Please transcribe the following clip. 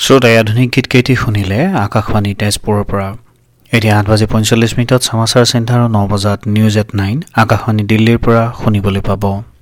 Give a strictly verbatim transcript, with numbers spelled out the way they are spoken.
শ্ৰোতাই আধুনিক গীত কেইটি শুনিলে আকাশবাণী তেজপুৰৰ পৰা। এতিয়া আঠ বাজি পঞ্চল্লিছ মিনিটত সমাচাৰ চেণ্টাৰ আৰু ন বজাত নিউজ এট নাইন আকাশবাণী দিল্লীৰ পৰা শুনিবলৈ পাব।